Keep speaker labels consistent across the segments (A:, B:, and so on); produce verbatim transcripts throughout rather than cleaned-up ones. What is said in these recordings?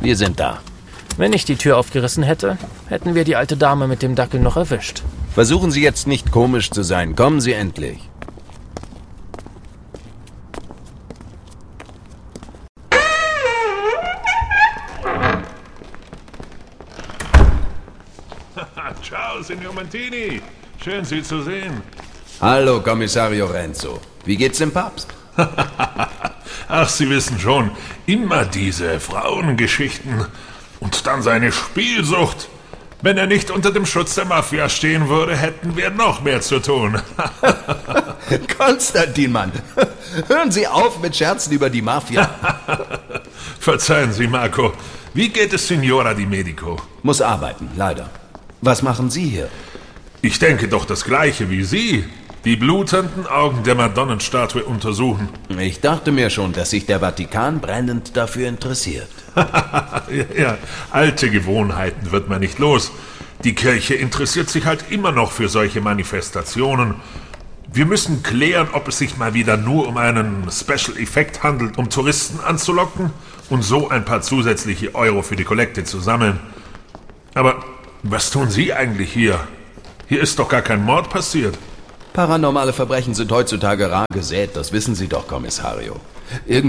A: Wir sind da.
B: Wenn ich die Tür aufgerissen hätte, hätten wir die alte Dame mit dem Dackel noch erwischt.
A: Versuchen Sie jetzt nicht komisch zu sein. Kommen Sie endlich.
C: Ciao, Signor Mantini. Schön, Sie zu sehen.
A: Hallo, Kommissario Renzo. Wie geht's dem Papst?
C: Ach, Sie wissen schon, immer diese Frauengeschichten. Und dann seine Spielsucht. Wenn er nicht unter dem Schutz der Mafia stehen würde, hätten wir noch mehr zu tun.
A: Konstantin, Mann. Hören Sie auf mit Scherzen über die Mafia.
C: Verzeihen Sie, Marco. Wie geht es Signora Di Medico?
A: Muss arbeiten, leider. Was machen Sie hier?
C: Ich denke doch das Gleiche wie Sie. Die blutenden Augen der Madonnenstatue untersuchen.
A: Ich dachte mir schon, dass sich der Vatikan brennend dafür interessiert.
C: ja, ja, alte Gewohnheiten wird man nicht los. Die Kirche interessiert sich halt immer noch für solche Manifestationen. Wir müssen klären, ob es sich mal wieder nur um einen Special Effekt handelt, um Touristen anzulocken und so ein paar zusätzliche Euro für die Kollekte zu sammeln. Aber was tun Sie eigentlich hier? Hier ist doch gar kein Mord passiert.
A: Paranormale Verbrechen sind heutzutage rar gesät, das wissen Sie doch, Kommissario. Irgend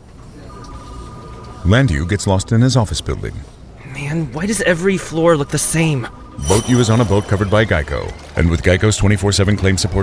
D: Landu gets lost in his office building.
E: Man, why does every floor look the same?
D: Boat U is on a boat covered by Geico. And with Geico's twenty-four seven claim support